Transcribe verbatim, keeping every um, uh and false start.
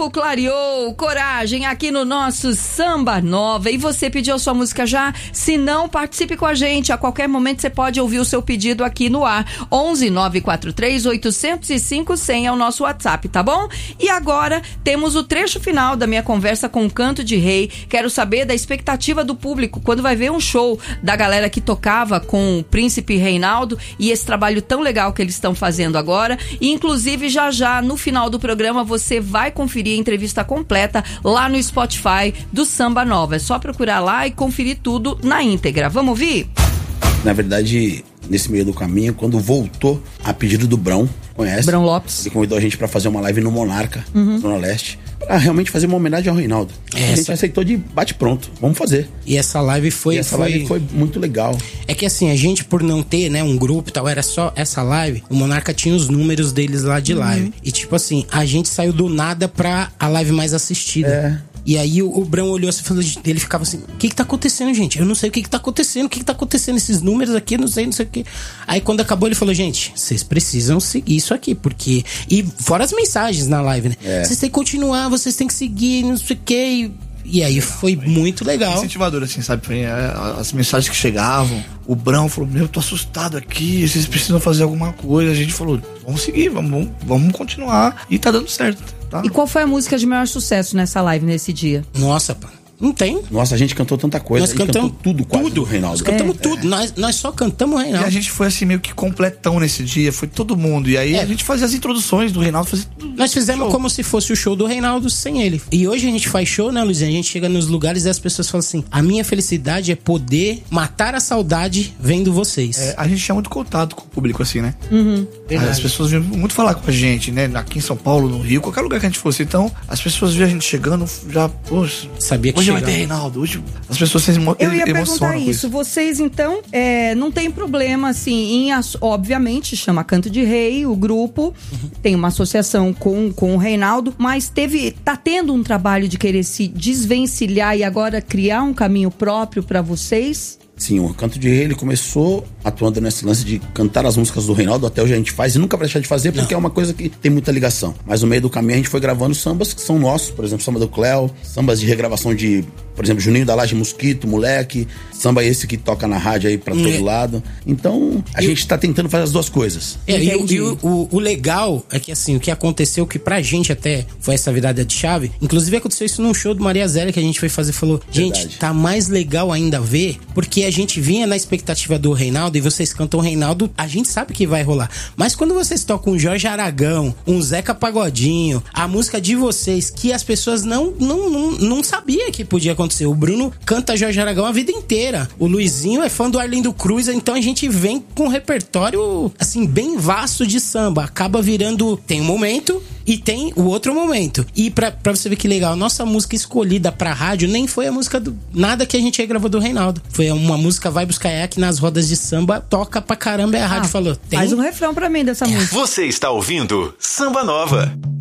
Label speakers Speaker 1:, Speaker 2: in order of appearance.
Speaker 1: tempo clareou, coragem aqui no nosso Samba Nova. E você pediu a sua música já? Se não, participe com a gente. A qualquer momento você pode ouvir o seu pedido aqui no ar. onze nove quatro três oito zero cinco zero zero é o nosso WhatsApp, tá bom? E agora temos o trecho final da minha conversa com o Canto de Rei. Quero saber da expectativa do público quando vai ver um show da galera que tocava com o Príncipe Reinaldo e esse trabalho tão legal que eles estão fazendo agora. E inclusive já já no final do programa você vai conferir a entrevista completa lá no Spotify do Samba Nova. É só procurar lá e conferir tudo na íntegra. Vamos ouvir?
Speaker 2: Na verdade, nesse meio do caminho, quando voltou a pedido do Brão, conhece?
Speaker 1: Brão Lopes.
Speaker 2: Ele convidou a gente pra fazer uma live no Monarca,
Speaker 1: uhum.
Speaker 2: Zona Leste, pra realmente fazer uma homenagem ao Reinaldo. Essa... A gente aceitou de bate-pronto, vamos fazer.
Speaker 3: E essa live foi...
Speaker 2: E essa
Speaker 3: foi...
Speaker 2: live foi muito legal.
Speaker 3: É que assim, a gente por não ter, né, um grupo e tal, era só essa live, o Monarca tinha os números deles lá de live. Uhum. E tipo assim, a gente saiu do nada pra a live mais assistida.
Speaker 2: É...
Speaker 3: E aí o, o Brão olhou assim e falou, ele ficava assim, o que que tá acontecendo, gente? Eu não sei o que que tá acontecendo, o que que tá acontecendo, esses números aqui, não sei, não sei o que. Aí quando acabou ele falou, gente, vocês precisam seguir isso aqui, porque... E fora as mensagens na live, né? É. Vocês têm que continuar, vocês têm que seguir, não sei o que... E... E aí foi muito legal.
Speaker 4: Incentivador, assim, sabe? Foi, é, as mensagens que chegavam. O Brão falou, meu, eu tô assustado aqui, vocês precisam fazer alguma coisa. A gente falou, vamos seguir, vamos, vamos continuar. E tá dando certo, tá?
Speaker 1: E qual foi a música de maior sucesso nessa live, nesse dia?
Speaker 3: Nossa, pá. Não tem.
Speaker 2: Nossa, a gente cantou tanta coisa.
Speaker 3: Nós cantamos
Speaker 2: tudo quase
Speaker 3: tudo.
Speaker 2: do Reinaldo.
Speaker 3: Nós cantamos
Speaker 1: é,
Speaker 3: tudo.
Speaker 1: É.
Speaker 3: Nós, nós só cantamos o Reinaldo.
Speaker 4: E a gente foi assim meio que completão nesse dia. Foi todo mundo. E aí é. a gente fazia as introduções do Reinaldo. Fazia tudo.
Speaker 3: Nós fizemos show. Como se fosse o show do Reinaldo sem ele. E hoje a gente faz show, né, Luizinho? A gente chega nos lugares e as pessoas falam assim, a minha felicidade é poder matar a saudade vendo vocês.
Speaker 4: É, a gente tinha muito contato com o público, assim, né?
Speaker 1: Uhum.
Speaker 4: As pessoas vinham muito falar com a gente, né? Aqui em São Paulo, no Rio, qualquer lugar que a gente fosse. Então, as pessoas viam a gente chegando, já, poxa...
Speaker 3: Sabia que
Speaker 4: hoje
Speaker 3: chegava.
Speaker 4: Vai ter Reinaldo, hoje... As pessoas se emo-
Speaker 1: Eu ia
Speaker 4: emocionam
Speaker 1: perguntar isso. isso. Vocês, então, é, não tem problema, assim, em, obviamente, chama Canto de Rei, o grupo, uhum. tem uma associação com, com o Reinaldo, mas teve, tá tendo um trabalho de querer se desvencilhar e agora criar um caminho próprio para vocês?
Speaker 2: Sim, o Canto de Rei, ele começou atuando nesse lance de cantar as músicas do Reinaldo, até hoje a gente faz e nunca vai deixar de fazer, porque não. É uma coisa que tem muita ligação. Mas no meio do caminho a gente foi gravando sambas que são nossos, por exemplo, samba do Cléo, sambas de regravação de, por exemplo, Juninho da Laje Mosquito, Moleque, samba esse que toca na rádio aí pra todo é. lado. Então, a e gente tá tentando fazer as duas coisas.
Speaker 3: É, e, e o, o, o legal é que assim, o que aconteceu, que pra gente até foi essa virada de chave, inclusive aconteceu isso num show do Maria Zélia que a gente foi fazer, falou, gente, Verdade. Tá mais legal ainda ver, porque a gente vinha na expectativa do Reinaldo e vocês cantam o Reinaldo, a gente sabe que vai rolar. Mas quando vocês tocam um Jorge Aragão, um Zeca Pagodinho, a música de vocês, que as pessoas não, não, não, não sabiam que podia acontecer. O Bruno canta Jorge Aragão a vida inteira. O Luizinho é fã do Arlindo Cruz, então a gente vem com um repertório, assim, bem vasto de samba. Acaba virando... Tem um momento... E tem o outro momento. E pra, pra você ver que legal, nossa música escolhida pra rádio nem foi a música do... Nada que a gente gravou do Reinaldo. Foi uma música Vai Buscar É, que nas rodas de samba toca pra caramba e a rádio ah, falou... Tem...
Speaker 1: Faz um refrão pra mim dessa música.
Speaker 5: Você está ouvindo Samba Nova.